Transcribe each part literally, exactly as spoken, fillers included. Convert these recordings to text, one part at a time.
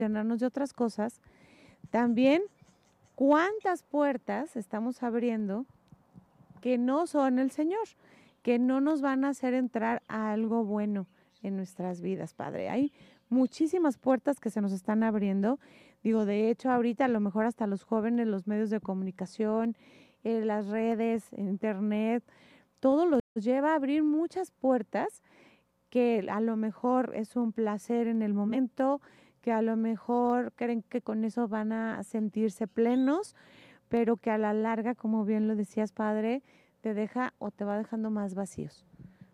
llenarnos de otras cosas, también cuántas puertas estamos abriendo que no son el Señor, que no nos van a hacer entrar a algo bueno en nuestras vidas, Padre. Hay muchísimas puertas que se nos están abriendo. Digo, de hecho, ahorita a lo mejor hasta los jóvenes, los medios de comunicación, eh, las redes, internet, todo los lleva a abrir muchas puertas que a lo mejor es un placer en el momento, que a lo mejor creen que con eso van a sentirse plenos, pero que a la larga, como bien lo decías, Padre, te deja o te va dejando más vacíos.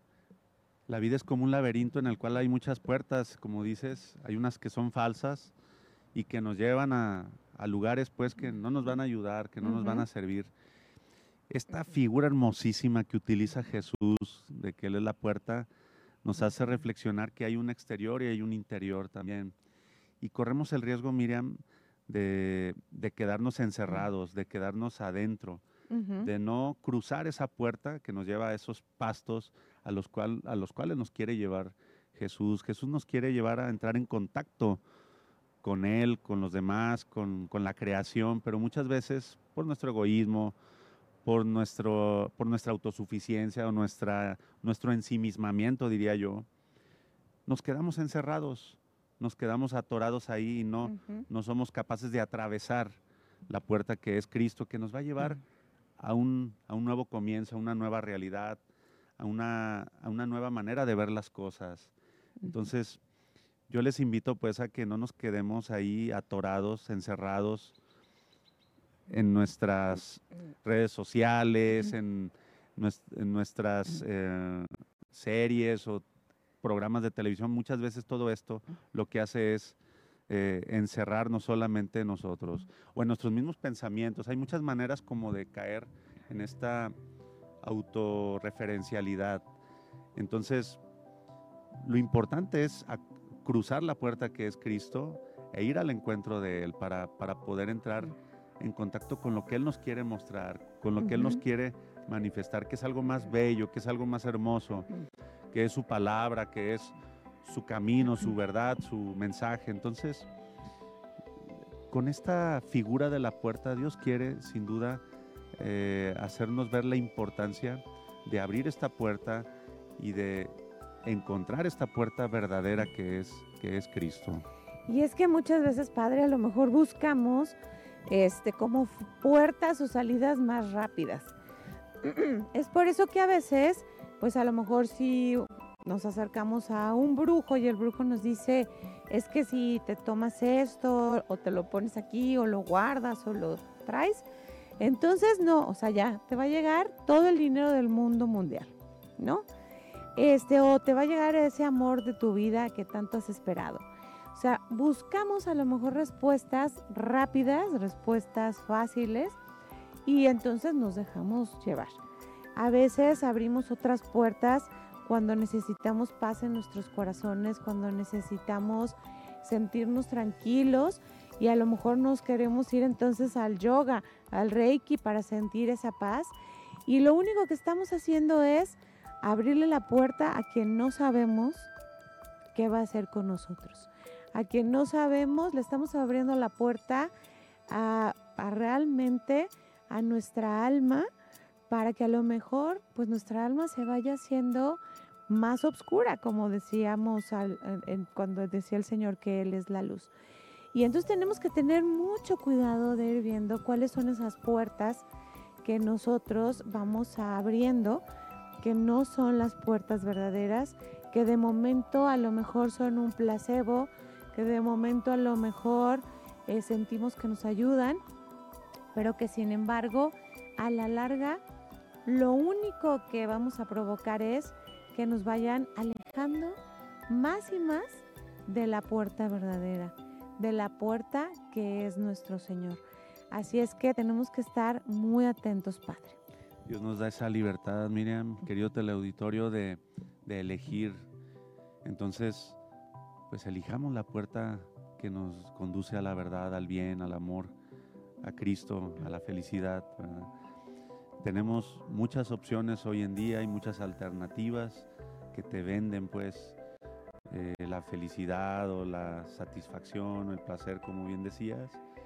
La vida es como un laberinto en el cual hay muchas puertas, como dices, hay unas que son falsas y que nos llevan a, a lugares pues que no nos van a ayudar, que no nos van Ujú. a servir. Esta figura hermosísima que utiliza Jesús, de que Él es la puerta, nos hace reflexionar que hay un exterior y hay un interior también. Y corremos el riesgo, Miriam, de, de quedarnos encerrados, de quedarnos adentro, Ujú. de no cruzar esa puerta que nos lleva a esos pastos a los, cual, a los cuales nos quiere llevar Jesús. Jesús nos quiere llevar a entrar en contacto con Él, con los demás, con, con la creación, pero muchas veces por nuestro egoísmo, por, nuestro, por nuestra autosuficiencia o nuestra, nuestro ensimismamiento, diría yo, nos quedamos encerrados, nos quedamos atorados ahí y no, Ujú. no somos capaces de atravesar la puerta que es Cristo, que nos va a llevar a un, a un nuevo comienzo, a una nueva realidad, a una, a una nueva manera de ver las cosas. Entonces, yo les invito pues a que no nos quedemos ahí atorados, encerrados en nuestras redes sociales, en, nues- en nuestras eh, series o programas de televisión. Muchas veces todo esto lo que hace es eh, encerrarnos solamente en nosotros o en nuestros mismos pensamientos. Hay muchas maneras como de caer en esta autorreferencialidad. Entonces, lo importante es a- cruzar la puerta que es Cristo e ir al encuentro de Él para, para poder entrar en contacto con lo que Él nos quiere mostrar, con lo que Él nos Ujú. quiere manifestar, que es algo más bello, que es algo más hermoso, que es su palabra, que es su camino, su verdad, su mensaje. Entonces, con esta figura de la puerta, Dios quiere sin duda eh, hacernos ver la importancia de abrir esta puerta y de encontrar esta puerta verdadera que es, que es Cristo. Y es que muchas veces, Padre, a lo mejor buscamos este, como f- puertas o salidas más rápidas. Es por eso que a veces, pues a lo mejor si nos acercamos a un brujo y el brujo nos dice, es que si te tomas esto o te lo pones aquí o lo guardas o lo traes, entonces no, o sea, ya te va a llegar todo el dinero del mundo mundial, ¿no? Este, o te va a llegar ese amor de tu vida que tanto has esperado. O sea, buscamos a lo mejor respuestas rápidas, respuestas fáciles y entonces nos dejamos llevar. A veces abrimos otras puertas cuando necesitamos paz en nuestros corazones, cuando necesitamos sentirnos tranquilos y a lo mejor nos queremos ir entonces al yoga, al reiki para sentir esa paz. Y lo único que estamos haciendo es abrirle la puerta a quien no sabemos qué va a hacer con nosotros. A quien no sabemos, le estamos abriendo la puerta a, a realmente a nuestra alma para que a lo mejor pues nuestra alma se vaya haciendo más oscura, como decíamos al, en, en, cuando decía el Señor que Él es la luz. Y entonces tenemos que tener mucho cuidado de ir viendo cuáles son esas puertas que nosotros vamos abriendo, que no son las puertas verdaderas, que de momento a lo mejor son un placebo, que de momento a lo mejor eh, sentimos que nos ayudan, pero que sin embargo a la larga lo único que vamos a provocar es que nos vayan alejando más y más de la puerta verdadera, de la puerta que es nuestro Señor. Así es que tenemos que estar muy atentos, Padre. Dios nos da esa libertad, Miriam, querido teleauditorio, de, de elegir. Entonces, pues elijamos la puerta que nos conduce a la verdad, al bien, al amor, a Cristo, a la felicidad, ¿verdad? Tenemos muchas opciones hoy en día, hay muchas alternativas que te venden pues eh, la felicidad o la satisfacción o el placer, como bien decías,